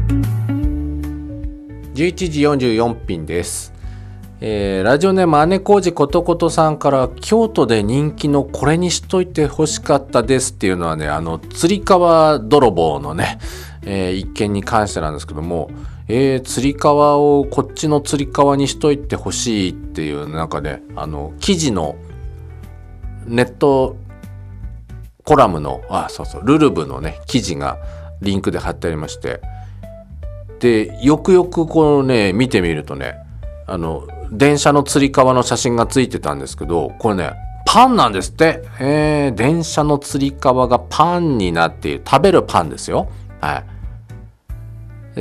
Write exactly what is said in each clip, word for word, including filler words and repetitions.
じゅういちじよんじゅうよんぷんです。えー、ラジオネーム姉小路ことことさんから、京都で人気のこれにしといて欲しかったですっていうのはね、あのつり革泥棒のね、えー、一件に関してなんですけども、えー、つり革をこっちのつり革にしといて欲しいっていうなんかね、あの記事のネットコラムのあそうそうルルブのね記事がリンクで貼ってありまして、でよくよくこのね見てみるとね、あの電車のつり革の写真がついてたんですけど、これねパンなんですって。えー、電車のつり革がパンになっている、食べるパンですよ。はい。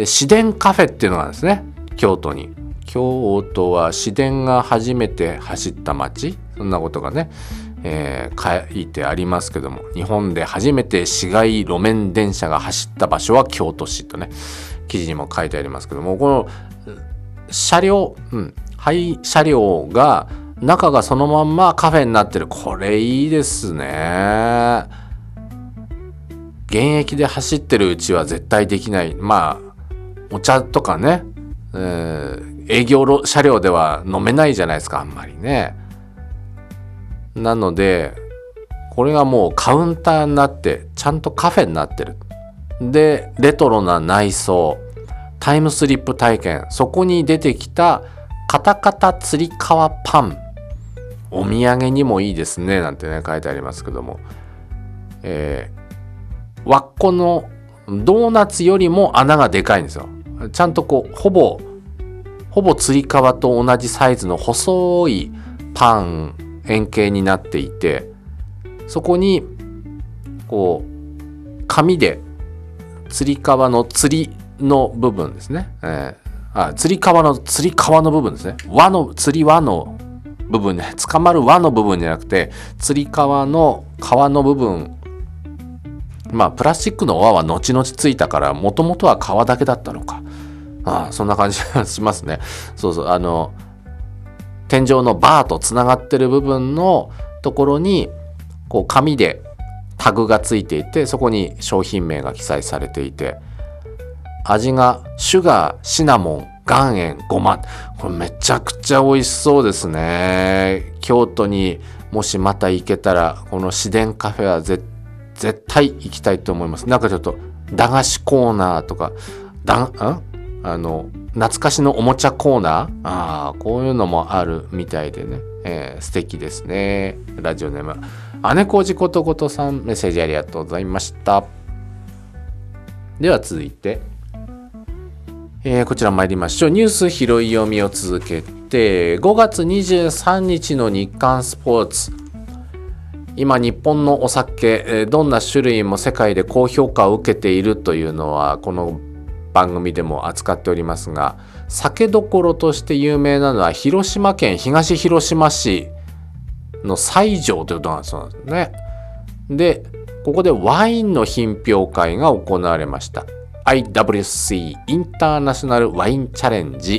市電カフェっていうのがあるんですね、京都に。京都は市電が初めて走った街、そんなことがね、えー、書いてありますけども、日本で初めて市街路面電車が走った場所は京都市とね、記事にも書いてありますけども、この車両、うん、廃車両が中がそのまんまカフェになってる、これいいですね。現役で走ってるうちは絶対できない。まあお茶とかね、えー、営業車両では飲めないじゃないですか、あんまりね。なのでこれがもうカウンターになってちゃんとカフェになってる。でレトロな内装、タイムスリップ体験、そこに出てきたカタカタつり革パン、お土産にもいいですねなんてね書いてありますけども、えー、輪っこのドーナツよりも穴がでかいんですよ。ちゃんとこうほぼほぼつり革と同じサイズの細いパン円形になっていて、そこにこう紙でつり革の釣りの部分ですね、えー、あつり革のつり革の部分ですね、輪のつり輪の部分ね、捕まる輪の部分じゃなくてつり革の皮の部分、まあプラスチックの輪は後々ついたからもともとは皮だけだったのか、ああそんな感じがしますね。そうそう、あの天井のバーとつながってる部分のところにこう紙でタグがついていて、そこに商品名が記載されていて、味がシュガー、シナモン、岩塩、ごま、これめちゃくちゃ美味しそうですね。京都にもしまた行けたらこの市電カフェは絶絶対行きたいと思います。なんかちょっと駄菓子コーナーとかだんあの懐かしのおもちゃコーナー、あこういうのもあるみたいでね、えー、素敵ですね。ラジオネーム姉小路ことことさん、メッセージありがとうございました。では続いて、えー、こちら参りましょう。ニュース拾い読みを続けて、ごがつにじゅうさんにちの日刊スポーツ。今日本のお酒、どんな種類も世界で高評価を受けているというのはこの番組でも扱っておりますが、酒どころとして有名なのは広島県東広島市の西条ということなんですね。でここでワインの品評会が行われました。 アイダブリューシー インターナショナルワインチャレンジ、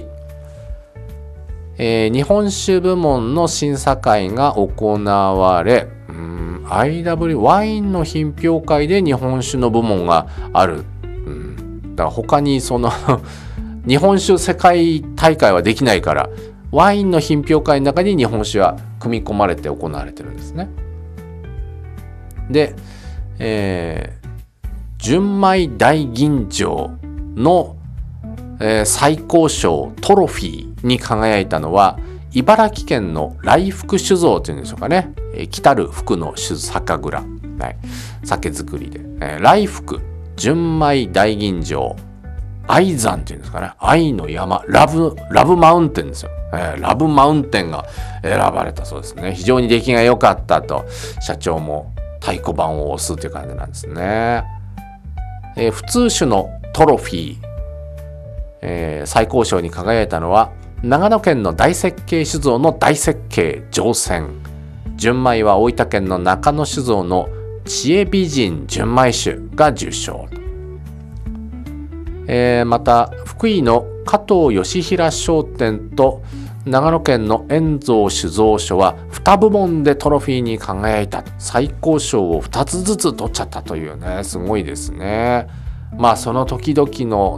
えー、日本酒部門の審査会が行われ、うーん アイダブリュー ワインの品評会で日本酒の部門がある。だから他にその日本酒世界大会はできないから、ワインの品評会の中に日本酒は組み込まれて行われてるんですね。で、えー、純米大吟醸の、えー、最高賞トロフィーに輝いたのは茨城県の来福酒造というんでしょうかね、えー、来たる福の酒蔵、はい、酒造りで、えー、来福純米大吟醸愛山っていうんですかね、愛の山、ラブラブマウンテンですよ、えー、ラブマウンテンが選ばれたそうですね。非常に出来が良かったと社長も太鼓判を押すという感じなんですね。えー、普通酒のトロフィー、えー、最高賞に輝いたのは長野県の大設計酒造の大設計上泉、純米は大分県の中野酒造の知恵美人純米酒が受賞、えー、また福井の加藤義平商店と長野県の円蔵酒造所はに部門でトロフィーに輝いた、最高賞をふたつずつ取っちゃったというね、すごいですね。まあその時々の